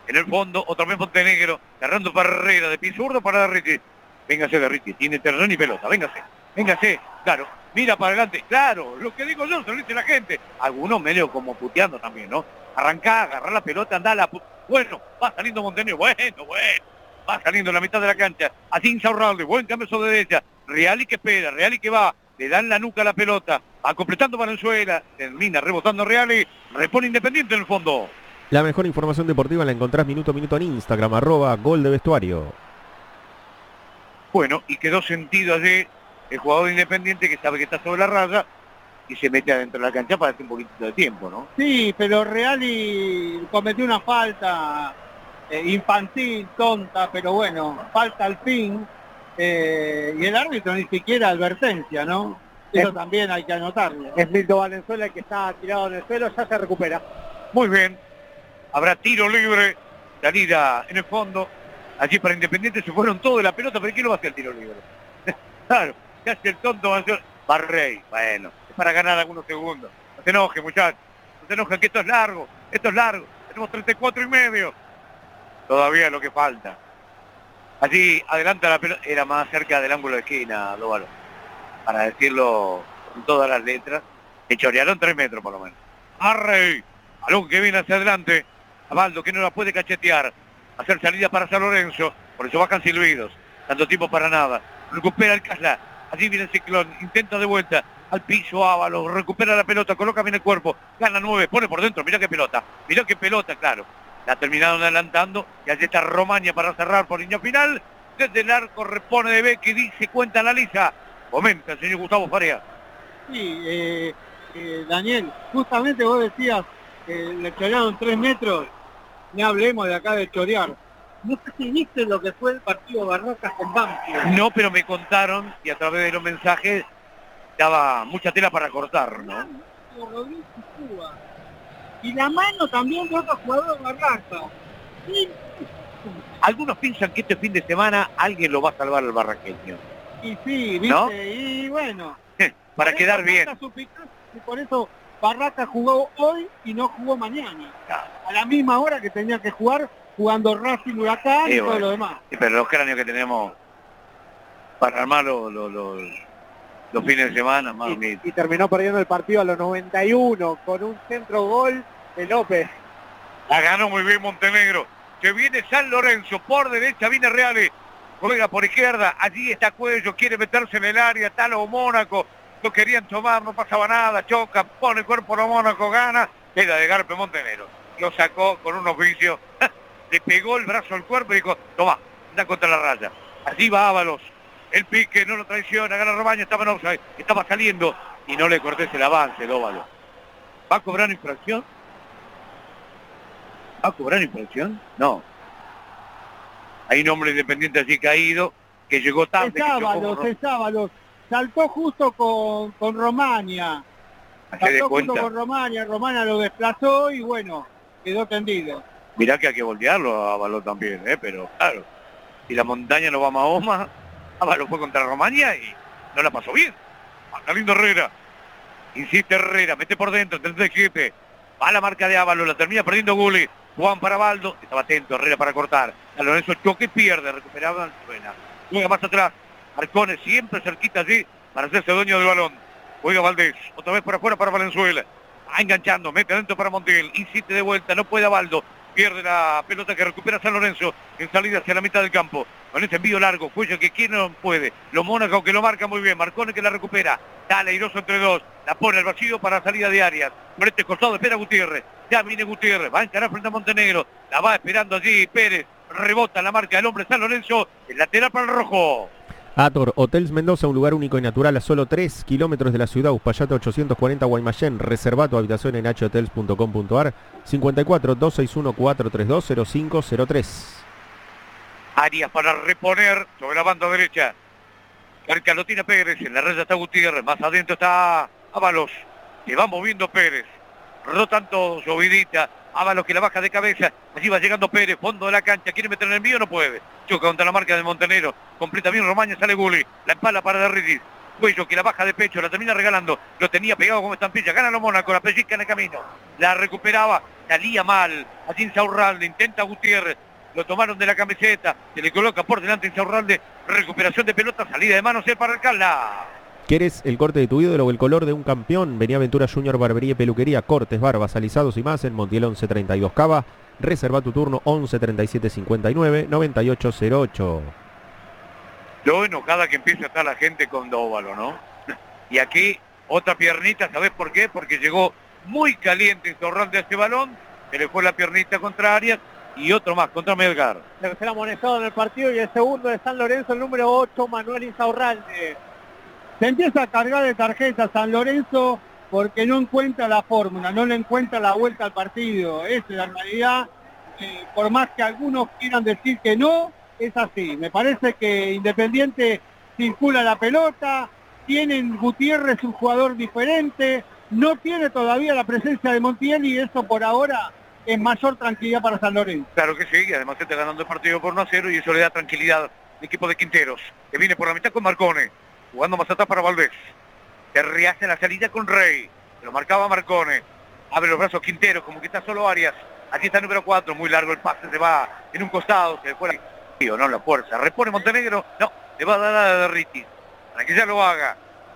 En el fondo, otra vez Montenegro, cerrando para Herrera, de pie zurdo para Derriti. Véngase Derriti, tiene terreno y pelota, véngase, claro, mira para adelante, claro, lo que digo yo, se lo dice la gente. Algunos medio como puteando también, ¿no? Arrancá, agarrá la pelota, andá bueno, va saliendo Montenegro, bueno, va saliendo en la mitad de la cancha, así Insaurralde, buen cambio sobre derecha, Reali que espera, Reali que va, le dan la nuca a la pelota, va completando Valenzuela, termina rebotando Reali, repone Independiente en el fondo. La mejor información deportiva la encontrás minuto a minuto en Instagram, @Gol de Vestuario. Bueno, y quedó sentido allí el jugador Independiente que sabe que está sobre la raya y se mete adentro de la cancha para hacer un poquito de tiempo, ¿no? Sí, pero Reali cometió una falta infantil, tonta, pero bueno, falta al fin. Y el árbitro ni siquiera advertencia, ¿no? Eso también hay que anotarlo. Es Milton Valenzuela el que está tirado en el suelo, ya se recupera. Muy bien. Habrá tiro libre, salida en el fondo. Allí para Independiente se fueron todos de la pelota, pero ¿quién lo va a hacer el tiro libre? Claro, se hace el tonto Barrey. Bueno, es para ganar algunos segundos. No se enoje, muchachos. No se enoje que esto es largo. Tenemos 34 y medio. Todavía lo que falta. Allí adelanta la pelota. Era más cerca del ángulo de esquina, Dóvalo. Para decirlo con todas las letras. Le chorearon 3 metros por lo menos. Barrey. Balón que viene hacia adelante. A Baldo que no la puede cachetear. Hacer salida para San Lorenzo. Por eso bajan silbidos. Tanto tiempo para nada. Recupera el Casla. Allí viene el Ciclón. Intenta de vuelta. Al piso Ábalos. Recupera la pelota. Coloca bien el cuerpo. Gana 9. Pone por dentro. Mirá qué pelota, claro. La terminaron adelantando. Y allí está Romaña para cerrar por línea final. Desde el arco repone de Becky. Dice, cuenta, analiza. Comenta el señor Gustavo Farea. Sí, Daniel, justamente vos decías que le chorearon 3 metros. Ni hablemos de acá de chorear. No sé si viste lo que fue el partido Barracas con Banfield. No, pero me contaron y a través de los mensajes daba mucha tela para cortar, ¿no? Y la mano también de otro jugador de Barracas. Sí. Algunos piensan que este fin de semana alguien lo va a salvar al barraqueño. Y sí, viste, ¿no? Y bueno. Para quedar bien. Y por eso Barracas jugó hoy y no jugó mañana. Claro. A la misma hora que tenía que jugar, jugando Racing, Huracán y todo lo demás. Sí, pero los cráneos que tenemos para armar los fines de semana, más y terminó perdiendo el partido a los 91 con un centro gol de López. La ganó muy bien Montenegro. Que viene San Lorenzo, por derecha viene Reale. Juega por izquierda, allí está Cuello, quiere meterse en el área, Talo Mónaco. Lo querían tomar, no pasaba nada, choca, pone el cuerpo a Mónaco, gana, queda de Garpe Montenegro. Lo sacó con un oficio, le pegó el brazo al cuerpo y dijo, toma, anda contra la raya. Allí va Ábalos, el pique, no lo traiciona, gana Romaña, estaba en offside, estaba saliendo y no le cortés el avance, Dóvalo. ¿Va a cobrar infracción? ¿Va a cobrar infracción? No. Hay un hombre Independiente allí caído, que llegó tarde. Es Ábalos. Saltó justo con Romaña. Romaña lo desplazó y bueno, quedó tendido. Mirá que hay que voltearlo a Ábalos también, pero claro, si la montaña no va a Mahoma, Ábalos fue contra Romaña y no la pasó bien. Anda lindo Herrera. Insiste Herrera, mete por dentro, 37. Va a la marca de Ábalos, la termina perdiendo Gulli. Juan para Baldo, estaba atento Herrera para cortar. A Lorenzo choque y pierde, recuperaba Valenzuela. Juega más atrás, Arcone siempre cerquita allí para hacerse dueño del balón. Juega Valdés, otra vez por afuera para Valenzuela. Va enganchando, mete adentro para Montiel, insiste de vuelta, no puede a Baldo. Pierde la pelota que recupera San Lorenzo en salida hacia la mitad del campo. Con este envío largo, Cuello que quiere no puede. Lo Mónaco que lo marca muy bien, Marcone que la recupera. Dale, airoso entre dos, la pone al vacío para salida de Arias. Por este costado espera Gutiérrez. Ya viene Gutiérrez, va a encarar frente a Montenegro. La va esperando allí Pérez. Rebota la marca del hombre San Lorenzo. El lateral para el rojo. Ator, Hotels Mendoza, un lugar único y natural a solo 3 kilómetros de la ciudad. Uspallata 840 Guaymallén. Reserva tu habitación en hotels.com.ar 54 261 432 0503. Arias para reponer sobre la banda derecha. Cerca lo tiene Pérez, en la raya está Gutiérrez, más adentro está Ábalos. Se va moviendo Pérez. Rotan todos, Ovidita. Ábalos que la baja de cabeza. Allí va llegando Pérez, fondo de la cancha. Quiere meter en el envío, no puede. Choca contra la marca de Montenegro. Completa bien Romaña, sale Gulli. La empala para Derritis. Cuello que la baja de pecho, la termina regalando, lo tenía pegado como estampilla, gana lo Mónaco, la pellizca en el camino, la recuperaba, salía mal, allí Insaurralde, intenta Gutiérrez, lo tomaron de la camiseta, se le coloca por delante Insaurralde, recuperación de pelota, salida de manos para Arcalá. ¿Quieres el corte de tu ídolo o el color de un campeón? Vení a Aventura Junior Barbería y Peluquería, cortes, barbas, alisados y más en Montiel 1132 Cava. Reserva tu turno 11 37 59 98 08. Lo enojada que empieza a estar la gente con Dóvalo, ¿no? Y aquí otra piernita, ¿sabés por qué? Porque llegó muy caliente Insaurralde a ese balón, se le fue la piernita contraria y otro más contra Melgar. Tercer amonestado en el partido y el segundo de San Lorenzo, el número 8, Manuel Insaurralde. Se empieza a cargar de tarjeta San Lorenzo porque no encuentra la fórmula, no le encuentra la vuelta al partido. Esa es la realidad. Por más que algunos quieran decir que no, es así. Me parece que Independiente circula la pelota, tienen Gutiérrez un jugador diferente, no tiene todavía la presencia de Montiel y eso por ahora es mayor tranquilidad para San Lorenzo. Claro que sí, y además se está ganando el partido por 1-0 y eso le da tranquilidad al equipo de Quinteros, que viene por la mitad con Marcone. Jugando más atrás para Valdés. Se rehace la salida con Rey. Se lo marcaba Marcone. Abre los brazos Quinteros, como que está solo Arias. Aquí está el número 4. Muy largo el pase. Se va en un costado. Se fue no la fuerza. Repone Montenegro. No, le va a dar a Derriti. Para que ya lo haga.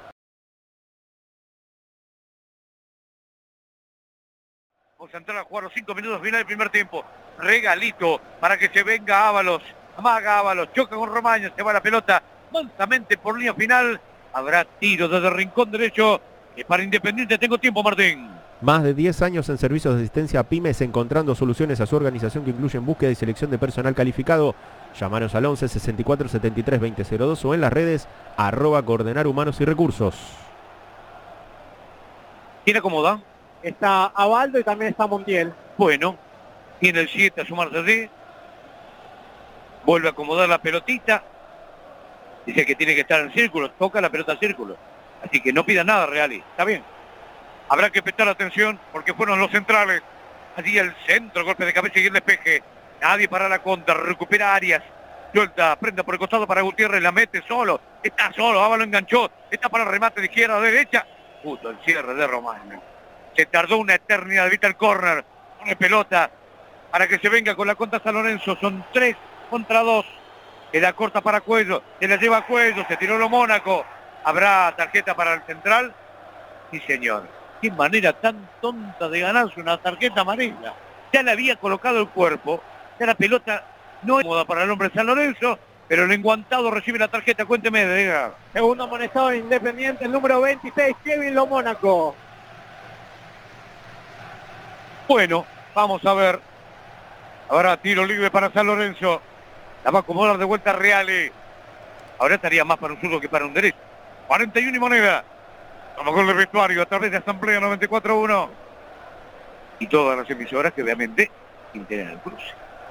Vamos a entrar a jugar los 5 minutos final del primer tiempo. Regalito para que se venga Ábalos. Amaga Ábalos. Choca con Romaño. Se va la pelota mansamente por línea final. Habrá tiro desde el rincón derecho. Y para Independiente tengo tiempo, Martín. Más de 10 años en servicios de asistencia a pymes, encontrando soluciones a su organización que incluyen búsqueda y selección de personal calificado. Llámanos al 11 64 73 2002 o en las redes @coordenar humanos y recursos. ¿Quién acomoda? Está Abaldo y también está Montiel. Bueno, tiene el 7 a sumarse allí. Vuelve a acomodar la pelotita. Dice que tiene que estar en círculo, toca la pelota al círculo. Así que no pida nada, Reali. Está bien. Habrá que prestar atención porque fueron los centrales. Allí el centro, golpe de cabeza y el despeje. Nadie para la contra, recupera Arias. Suelta, prenda por el costado para Gutiérrez, la mete solo. Está solo, Ábalo enganchó. Está para el remate de izquierda a derecha. Justo el cierre de Román. Se tardó una eternidad, evita el córner. Pone pelota para que se venga con la contra San Lorenzo. Son 3 contra 2. Queda corta para Cuello, se la lleva a Cuello, se tiró lo Mónaco. ¿Habrá tarjeta para el central? Sí, señor. Qué manera tan tonta de ganarse una tarjeta amarilla. Ya le había colocado el cuerpo, ya la pelota no es cómoda para el hombre de San Lorenzo, pero el enguantado recibe la tarjeta, cuénteme, Edgar. Segundo amonestado en Independiente, el número 26, Kevin Lo Mónaco. Bueno, vamos a ver. Habrá tiro libre para San Lorenzo. La va a acomodar de vuelta Reale. Ahora estaría más para un zurdo que para un derecho. 41 y moneda. Como gol de vestuario a través de Asamblea 94.1. Y todas las emisoras que obviamente integran el cruce.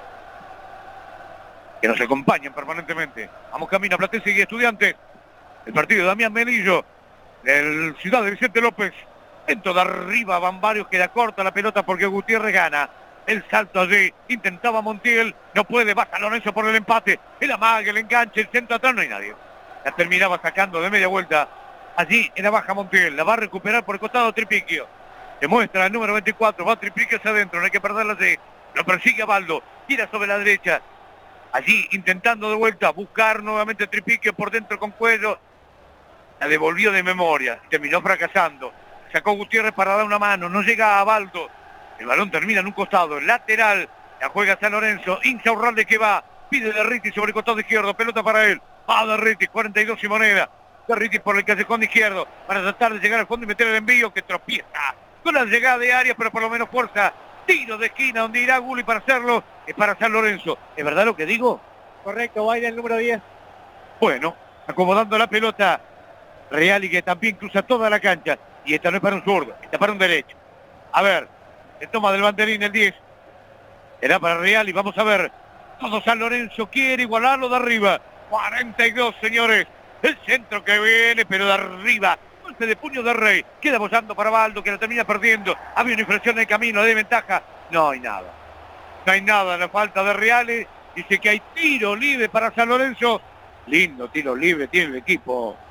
Que nos acompañan permanentemente. Vamos camino a Platense y Estudiantes. El partido de Damián Melillo. Del Ciudad de Vicente López. Dentro de arriba van varios, queda corta la pelota porque Gutiérrez gana. El salto allí, intentaba Montiel, no puede, baja Lorenzo por el empate, el amague, el enganche, el centro atrás, no hay nadie. La terminaba sacando de media vuelta, allí en la baja Montiel, la va a recuperar por el costado Tripiquio. Se muestra el número 24, va Tripiquio hacia adentro, no hay que perderla allí, lo persigue a Baldo, tira sobre la derecha, allí intentando de vuelta, buscar nuevamente Tripiquio por dentro con Cuello, la devolvió de memoria, terminó fracasando, sacó Gutiérrez para dar una mano, no llega a Baldo. El balón termina en un costado, lateral, la juega San Lorenzo, Insaurralde que va, pide Derriti sobre el costado izquierdo, pelota para él, va Derriti, 42 y moneda, Derriti por el callejón izquierdo, para tratar de llegar al fondo y meter el envío que tropieza, con la llegada de Arias, pero por lo menos fuerza, tiro de esquina donde irá Gulli para hacerlo, es para San Lorenzo, ¿es verdad lo que digo? Correcto, va a ir el número 10. Bueno, acomodando la pelota, Reali que también cruza toda la cancha, y esta no es para un zurdo, esta para un derecho. A ver, se toma del banderín el 10. Será para Real y vamos a ver. Todo San Lorenzo quiere igualarlo de arriba. 42, señores. El centro que viene, pero de arriba. Golpe de puño de Rey. Queda bollando para Baldo, que la termina perdiendo. Había una infracción en el camino, de ventaja. No hay nada. No hay nada. La falta de Real. Dice que hay tiro libre para San Lorenzo. Lindo tiro libre tiene el equipo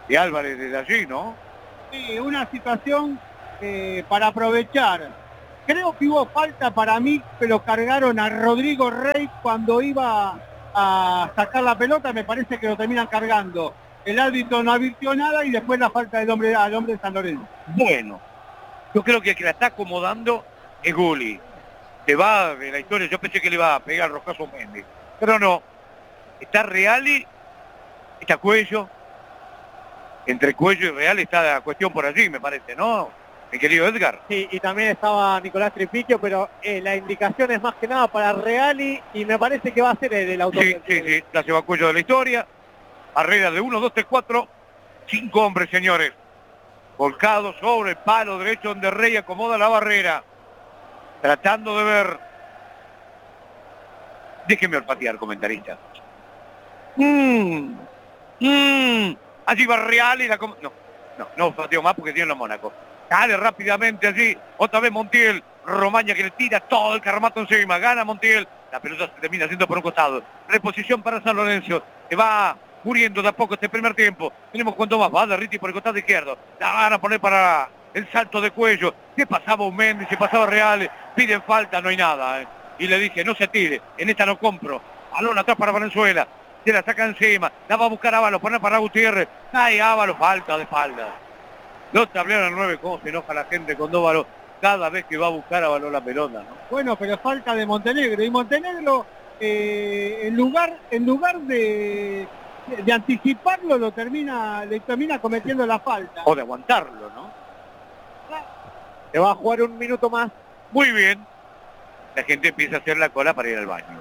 de Álvarez desde allí, ¿no? Sí, una situación para aprovechar. Creo que hubo falta para mí, pero cargaron a Rodrigo Rey cuando iba a sacar la pelota, me parece que lo terminan cargando. El árbitro no advirtió nada y después la falta del hombre, al hombre de San Lorenzo. Bueno, yo creo que el que la está acomodando es Gulli. Se va de la historia, yo pensé que le iba a pegar Rocaso Méndez, pero no. Está Reali, está Cuello. Entre Cuello y Real está la cuestión por allí, me parece, ¿no? Mi querido Edgar. Sí, y también estaba Nicolás Tripiquio, pero la indicación es más que nada para Reali y me parece que va a ser el autor. Sí, la lleva Cuello de la historia. Barrera de 1, 2, 3, 4, 5 hombres, señores. Volcados sobre el palo derecho donde Rey acomoda la barrera. Tratando de ver. Déjeme olfatear, comentarista. Allí va Real y la... No olfateo más porque tiene los Mónaco. Sale rápidamente allí. Otra vez Montiel. Romaña que le tira todo el caramato encima. Gana Montiel. La pelota se termina haciendo por un costado. Reposición para San Lorenzo. Se va muriendo de a poco este primer tiempo. Tenemos cuánto más. Va Derriti por el costado izquierdo. La van a poner para el salto de Cuello. Se pasaba un Méndez, se pasaba Real. Piden falta, no hay nada. Y le dije, no se tire. En esta no compro. Balón atrás para Valenzuela. Se la saca encima. La va a buscar Ábalos. Poner para Gutiérrez. Ay, Ábalos, falta de espalda. Los tableros al 9, cómo se enoja la gente con Dóvalo cada vez que va a buscar a Balón la pelota, ¿no? Bueno, pero falta de Montenegro. Y Montenegro, en lugar de anticiparlo, le termina cometiendo la falta. O de aguantarlo, ¿no? Se va a jugar un minuto más. Muy bien. La gente empieza a hacer la cola para ir al baño.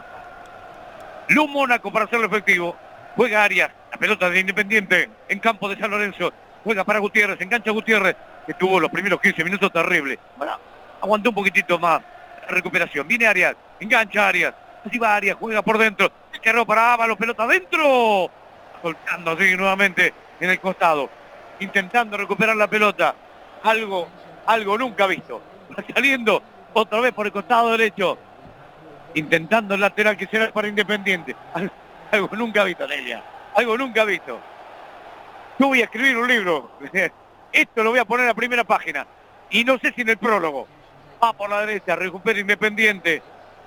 Lu Mónaco para hacerlo efectivo. Juega Arias. La pelota de Independiente en campo de San Lorenzo. Juega para Gutiérrez, engancha Gutiérrez, que tuvo los primeros 15 minutos terribles. Bueno, aguantó un poquitito más la recuperación. Viene Arias, engancha Arias. Así va Arias, juega por dentro. Cerró para Ábalos, pelota adentro. Soltando así nuevamente en el costado. Intentando recuperar la pelota. Algo nunca visto. Va saliendo otra vez por el costado derecho. Intentando el lateral que será para Independiente. Algo nunca visto, Nelia. Algo nunca visto. Yo voy a escribir un libro. Esto lo voy a poner en la primera página. Y no sé si en el prólogo. Va por la derecha, recupera Independiente.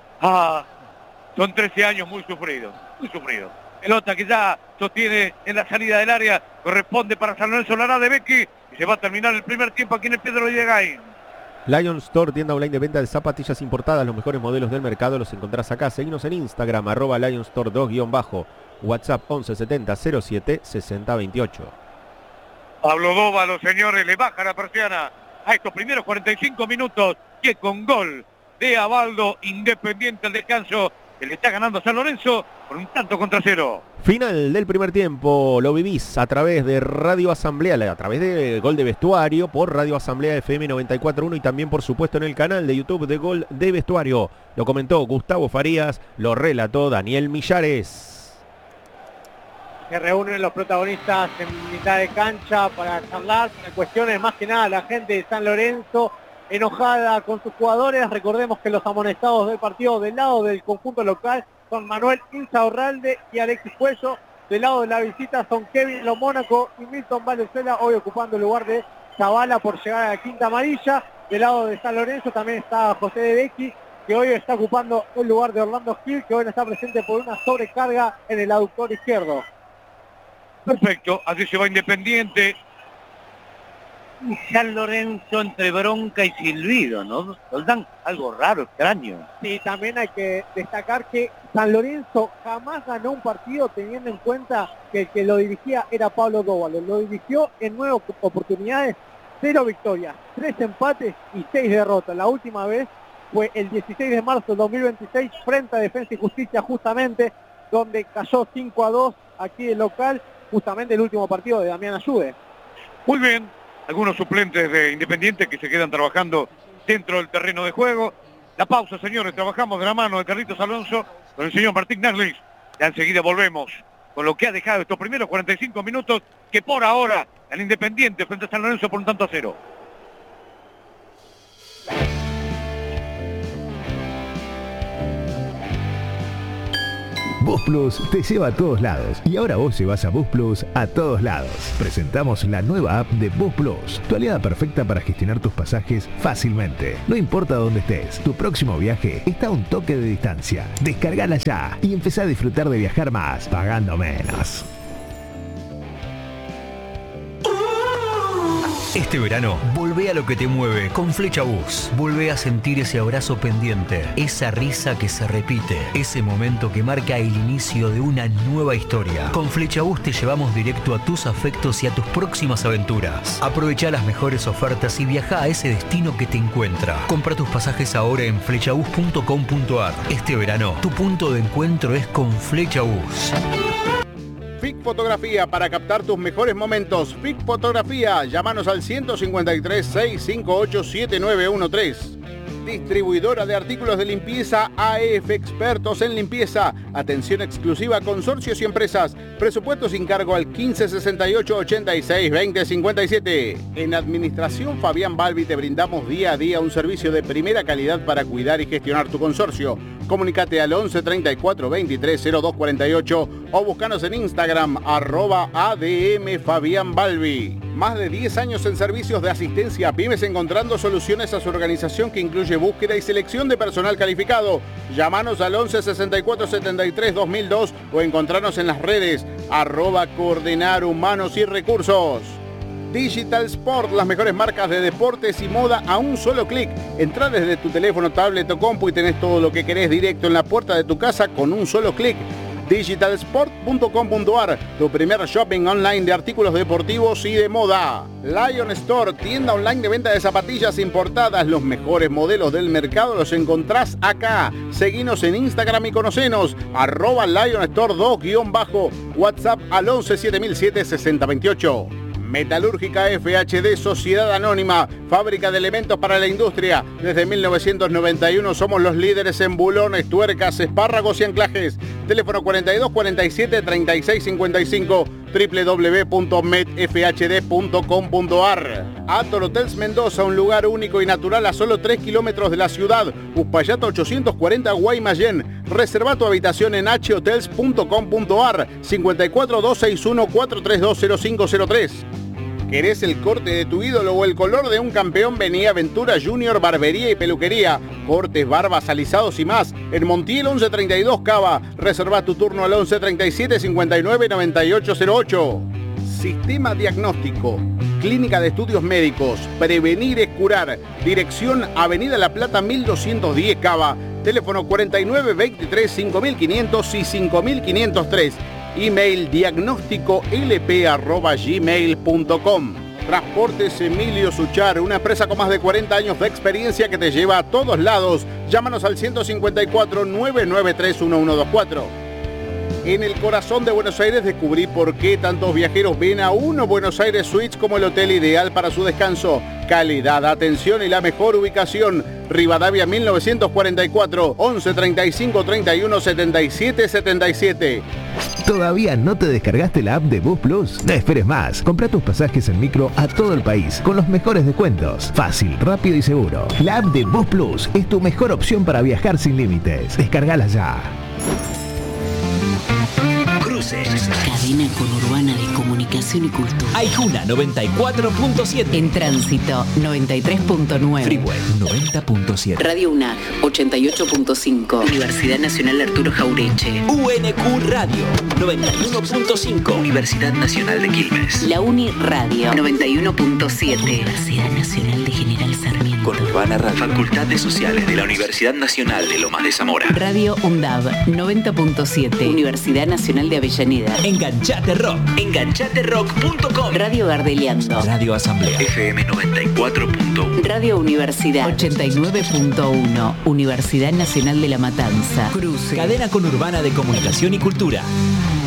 Son 13 años muy sufridos. Muy sufridos. Pelota que ya sostiene en la salida del área. Corresponde para San Lorenzo Lara de Becky. Y se va a terminar el primer tiempo aquí en el Pedro Llegain. Lion Store, tienda online de venta de zapatillas importadas. Los mejores modelos del mercado los encontrás acá. Seguinos en Instagram, @Lion Store 2_. WhatsApp 1170 07 60 28. Pablo Dóvalo, señores, le baja la persiana a estos primeros 45 minutos, que con gol de Abaldo, Independiente al descanso, que le está ganando a San Lorenzo por un tanto contra cero. Final del primer tiempo, lo vivís a través de Radio Asamblea, a través de Gol de Vestuario, por Radio Asamblea FM 94.1 y también por supuesto en el canal de YouTube de Gol de Vestuario. Lo comentó Gustavo Farías, lo relató Daniel Millares. Se reúnen los protagonistas en mitad de cancha para charlar sobre cuestiones, más que nada la gente de San Lorenzo enojada con sus jugadores. Recordemos que los amonestados del partido del lado del conjunto local son Manuel Insaurralde y Alexis Cuello. Del lado de la visita son Kevin Lo Mónaco y Milton Valenzuela, hoy ocupando el lugar de Zavala por llegar a la quinta amarilla. Del lado de San Lorenzo también está José de Becchi, que hoy está ocupando el lugar de Orlando Gil, que hoy no está presente por una sobrecarga en el aductor izquierdo. Perfecto, así se va Independiente. San Lorenzo entre bronca y silbido, ¿no? Nos dan algo raro, extraño. Sí, también hay que destacar que San Lorenzo jamás ganó un partido teniendo en cuenta que el que lo dirigía era Pablo Dóvalo. Lo dirigió en 9 oportunidades, 0 victorias, 3 empates y 6 derrotas. La última vez fue el 16 de marzo del 2026 frente a Defensa y Justicia, justamente, donde cayó 5-2 aquí el local, justamente el último partido de Damián Ayude. Muy bien, algunos suplentes de Independiente que se quedan trabajando dentro del terreno de juego. La pausa, señores, trabajamos de la mano de Carlitos Alonso con el señor Martín Narlis. Ya enseguida volvemos con lo que ha dejado estos primeros 45 minutos, que por ahora el Independiente frente a San Lorenzo por un tanto a 0. Bus Plus te lleva a todos lados y ahora vos llevas a Bus Plus a todos lados. Presentamos la nueva app de Bus Plus, tu aliada perfecta para gestionar tus pasajes fácilmente. No importa dónde estés, tu próximo viaje está a un toque de distancia. Descargala ya y empezá a disfrutar de viajar más, pagando menos. Este verano, volvé a lo que te mueve con Flecha Bus. Volvé a sentir ese abrazo pendiente, esa risa que se repite, ese momento que marca el inicio de una nueva historia. Con Flecha Bus te llevamos directo a tus afectos y a tus próximas aventuras. Aprovecha las mejores ofertas y viaja a ese destino que te encuentra. Compra tus pasajes ahora en flechabus.com.ar. Este verano, tu punto de encuentro es con Flecha Bus. FIC Fotografía, para captar tus mejores momentos. FIC Fotografía, llámanos al 153-658-7913. Distribuidora de artículos de limpieza AEF, expertos en limpieza. Atención exclusiva a consorcios y empresas. Presupuesto sin cargo al 1568-86-2057. En Administración Fabián Balbi te brindamos día a día un servicio de primera calidad para cuidar y gestionar tu consorcio. Comunicate al 11 34 23 02 48 o búscanos en Instagram @ADM Fabián Balbi. Más de 10 años en servicios de asistencia a pymes, encontrando soluciones a su organización que incluye búsqueda y selección de personal calificado. Llámanos al 11 64 73 2002 o encontrarnos en las redes @Coordinar Humanos y Recursos. Digital Sport, las mejores marcas de deportes y moda a un solo clic. Entrá desde tu teléfono, tablet o compu y tenés todo lo que querés directo en la puerta de tu casa con un solo clic. Digitalsport.com.ar, tu primer shopping online de artículos deportivos y de moda. Lion Store, tienda online de venta de zapatillas importadas. Los mejores modelos del mercado los encontrás acá. Seguinos en Instagram y conocenos. @Lion Store 2_ WhatsApp al 11 7007 6028. Metalúrgica FHD, Sociedad Anónima, fábrica de elementos para la industria. Desde 1991 somos los líderes en bulones, tuercas, espárragos y anclajes. Teléfono 42 47 36 55, www.medfhd.com.ar. Ator Hotels Mendoza, un lugar único y natural a solo 3 kilómetros de la ciudad. Uspallata 840 Guaymallén. Reserva tu habitación en hotels.com.ar 54 261 432 0503. ¿Querés el corte de tu ídolo o el color de un campeón? Vení a Aventura Junior Barbería y Peluquería. Cortes, barbas, alisados y más. En Montiel 1132 Cava. Reserva tu turno al 11 37 59 9808. Sistema Diagnóstico. Clínica de Estudios Médicos. Prevenir es curar. Dirección Avenida La Plata 1210 Cava. Teléfono 49 23 5500 y 5503. Email diagnósticolp@gmail.com. Transportes Emilio Suchar, una empresa con más de 40 años de experiencia que te lleva a todos lados. Llámanos al 154 993 1124. En el corazón de Buenos Aires descubrí por qué tantos viajeros ven a Uno Buenos Aires Suites como el hotel ideal para su descanso. Calidad, atención y la mejor ubicación. Rivadavia 1944, 11 35 31 77 77. ¿Todavía no te descargaste la app de Bus Plus? No esperes más. Compra tus pasajes en micro a todo el país con los mejores descuentos. Fácil, rápido y seguro. La app de Bus Plus es tu mejor opción para viajar sin límites. Descargala ya. Cadena conurbana de comunicación y cultura. Aijuna 94.7. En tránsito 93.9. Freeway 90.7. Radio UNAG 88.5. Universidad Nacional Arturo Jaureche. UNQ Radio 91.5. Universidad Nacional de Quilmes. La Uni Radio 91.7. Universidad Nacional de General Sarmiento. Conurbana Radio. Facultad de Sociales de la Universidad Nacional de Lomas de Zamora. Radio UNDAV 90.7. Universidad Nacional de Avellaneda. Enganchate Rock. Enganchaterock.com. Radio Gardeliando. Radio Asamblea. FM 94.1. Radio Universidad 89.1. Universidad Nacional de La Matanza. Cruce. Cadena conurbana de comunicación y cultura.